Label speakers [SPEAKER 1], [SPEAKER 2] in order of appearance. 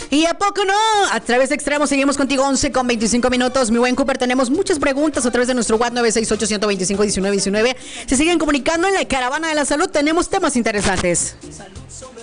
[SPEAKER 1] ¿Y a poco no? A través de Extremo seguimos contigo 11 con 25 minutos. Mi buen Cooper, tenemos muchas preguntas a través de nuestro WhatsApp 968-125-1919. Se siguen comunicando en la Caravana de la Salud. Tenemos temas interesantes.